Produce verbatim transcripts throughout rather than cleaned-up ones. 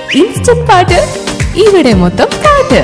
Instant പാട്ട് ഇവിടെ മൊത്തം പാട്ട്.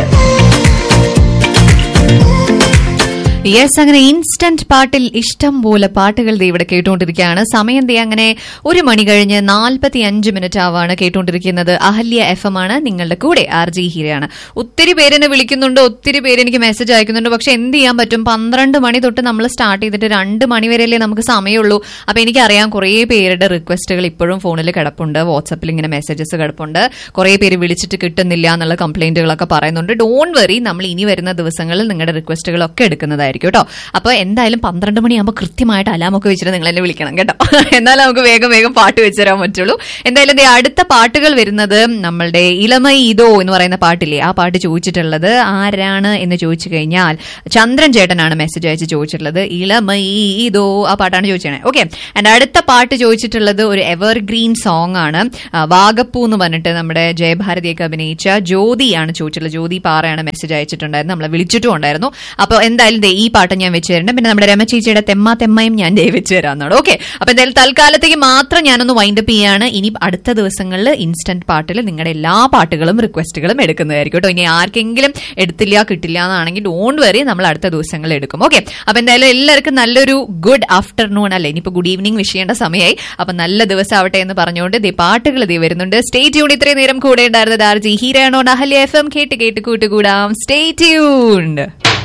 യെസ്, അങ്ങനെ ഇൻസ്റ്റന്റ് പാട്ടിൽ ഇഷ്ടം പോലെ പാട്ടുകൾ ദേ ഇവിടെ കേട്ടുകൊണ്ടിരിക്കുകയാണ്. സമയം ദേ അങ്ങനെ ഒരു മണി കഴിഞ്ഞ് നാൽപ്പത്തി അഞ്ച് മിനിറ്റ് ആവാണ്. കേട്ടുകൊണ്ടിരിക്കുന്നത് അഹല്യ എഫ് എം ആണ്. നിങ്ങളുടെ കൂടെ ആർ ജി ഹീരയാണ്. ഒത്തിരി പേരെന്നെ വിളിക്കുന്നുണ്ട്, ഒത്തിരി പേര് എനിക്ക് മെസ്സേജ് അയക്കുന്നുണ്ട്. പക്ഷെ എന്ത് ചെയ്യാൻ പറ്റും, പന്ത്രണ്ട് മണി തൊട്ട് നമ്മൾ സ്റ്റാർട്ട് ചെയ്തിട്ട് രണ്ട് മണി വരെയല്ലേ നമുക്ക് സമയമുള്ളൂ. അപ്പൊ എനിക്കറിയാം കുറേ പേരുടെ റിക്വസ്റ്റുകൾ ഇപ്പോഴും ഫോണിൽ കിടപ്പുണ്ട്, വാട്സപ്പിൽ ഇങ്ങനെ മെസ്സേജസ് കിടപ്പുണ്ട്. കുറേ പേര് വിളിച്ചിട്ട് കിട്ടുന്നില്ല എന്നുള്ള കംപ്ലൈന്റുകളൊക്കെ പറയുന്നുണ്ട്. ഡോണ്ട് വറി, നമ്മൾ ഇനി വരുന്ന ദിവസങ്ങളിൽ നിങ്ങളുടെ റിക്വസ്റ്റുകളൊക്കെ എടുക്കുന്നതായിരിക്കും കേട്ടോ. അപ്പൊ എന്തായാലും പന്ത്രണ്ട് മണിയാകുമ്പോൾ കൃത്യമായിട്ട് അലാമൊക്കെ വെച്ചിട്ട് നിങ്ങൾ എന്നെ വിളിക്കണം കേട്ടോ. എന്നാലും നമുക്ക് വേഗം വേഗം പാട്ട് വെച്ച് തരാൻ പറ്റുള്ളൂ. എന്തായാലും അടുത്ത പാട്ടുകൾ വരുന്നത് നമ്മളുടെ ഇളമൈ ഇതോ എന്ന് പറയുന്ന പാട്ടില്ലേ, ആ പാട്ട് ചോദിച്ചിട്ടുള്ളത് ആരാണ് എന്ന് ചോദിച്ചു കഴിഞ്ഞാൽ ചന്ദ്രൻ ചേട്ടനാണ് മെസ്സേജ് അയച്ച് ചോദിച്ചിട്ടുള്ളത്. ഇളമൈ ഇതോ ആ പാട്ടാണ് ചോദിച്ചത്. ഓക്കെ, ആൻഡ് അടുത്ത പാട്ട് ചോദിച്ചിട്ടുള്ളത് ഒരു എവർഗ്രീൻ സോങ് ആണ്, വാഗപ്പൂ എന്ന് പറഞ്ഞിട്ട് നമ്മുടെ ജയഭാരതിയൊക്കെ അഭിനയിച്ച ജ്യോതിയാണ് ചോദിച്ചിട്ടുള്ളത്. ജ്യോതി പാറയാണ് മെസ്സേജ് അയച്ചിട്ടുണ്ടായിരുന്നു, നമ്മളെ വിളിച്ചിട്ടും ഉണ്ടായിരുന്നു. അപ്പൊ എന്തായാലും ഈ പാട്ട് ഞാൻ വെച്ച് തരുന്നുണ്ട്. പിന്നെ നമ്മുടെ രമചേച്ചിയുടെ തെമ്മ തെമ്മയും ഞാൻ ദേ വെച്ച് തരാന്നാണ്. ഓക്കെ, അപ്പൊ എന്തായാലും തൽക്കാലത്തേക്ക് മാത്രം ഞാനൊന്ന് വൈൻഡപ്പ് ചെയ്യാണ്. ഇനി അടുത്ത ദിവസങ്ങളിൽ ഇൻസ്റ്റന്റ് പാട്ടിൽ നിങ്ങളുടെ എല്ലാ പാട്ടുകളും റിക്വസ്റ്റുകളും എടുക്കുന്നതായിരിക്കും കേട്ടോ. ഇനി ആർക്കെങ്കിലും എടുത്തില്ല കിട്ടില്ല എന്നാണെങ്കിൽ ഡോണ്ട് വറി, നമ്മൾ അടുത്ത ദിവസങ്ങളിൽ എടുക്കും. ഓക്കെ, അപ്പൊ എന്തായാലും എല്ലാവർക്കും നല്ലൊരു ഗുഡ് ആഫ്റ്റർനൂൺ അല്ലെ, ഇനിയിപ്പോ ഗുഡ് ഈവനിങ് വിഷ് ചെയ്യേണ്ട സമയമായി. അപ്പൊ നല്ല ദിവസം ആവട്ടെ എന്ന് പറഞ്ഞുകൊണ്ട് ദേ പാട്ടുകൾ ദേ വരുന്നുണ്ട്. Stay tune. ഇത്രയും നേരം കൂടെ ഉണ്ടായിരുന്നത് R G ഹീരയാണോ Ahalya F M. കേട്ട് കേട്ട് കൂട്ടുകൂടാം. Stay tuned.